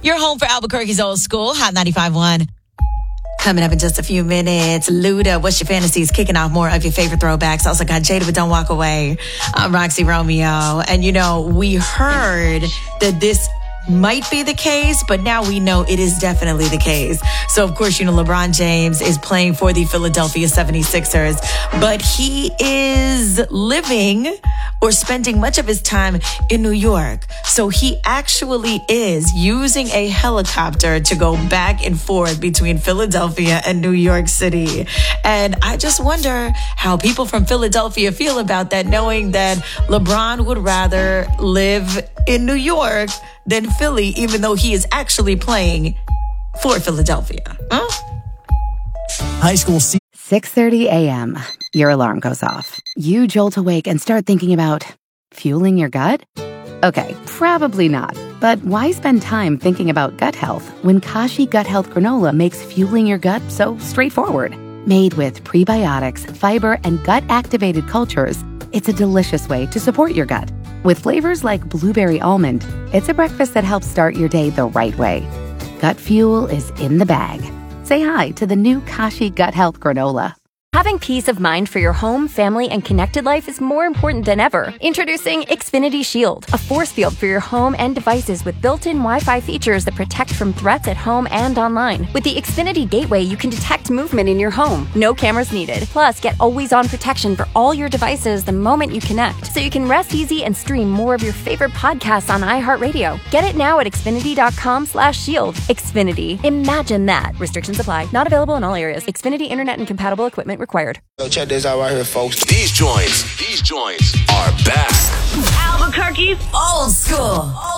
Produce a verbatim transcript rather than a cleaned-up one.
Your home for Albuquerque's old school, Hot ninety-five point one. Coming up in just a few minutes, Luda, What's Your Fantasies? Kicking off more of your favorite throwbacks. Also got Jada, But Don't Walk Away. I'm Roxy Romeo. And, you know, we heard that this might be the case, but now we know it is definitely the case. So, of course, you know, LeBron James is playing for the Philadelphia seventy-sixers, but he is living or spending much of his time in New York. So he actually is using a helicopter to go back and forth between Philadelphia and New York City. And I just wonder how people from Philadelphia feel about that, knowing that LeBron would rather live in New York than Philly, even though he is actually playing for Philadelphia. Huh? High school se- six thirty a.m. Your alarm goes off. You jolt awake and start thinking about fueling your gut? Okay, probably not. But why spend time thinking about gut health when Kashi Gut Health Granola makes fueling your gut so straightforward? Made with prebiotics, fiber, and gut-activated cultures, it's a delicious way to support your gut. With flavors like blueberry almond, it's a breakfast that helps start your day the right way. Gut fuel is in the bag. Say hi to the new Kashi Gut Health Granola. Having peace of mind for your home, family, and connected life is more important than ever. Introducing Xfinity Shield, a force field for your home and devices with built-in Wi-Fi features that protect from threats at home and online. With the Xfinity Gateway, you can detect movement in your home. No cameras needed. Plus, get always-on protection for all your devices the moment you connect, so you can rest easy and stream more of your favorite podcasts on iHeartRadio. Get it now at Xfinity.com slash shield. Xfinity. Imagine that. Restrictions apply. Not available in all areas. Xfinity Internet and compatible equipment required. Yo, check this out right here, folks. These joints, these joints are back. Albuquerque's old school.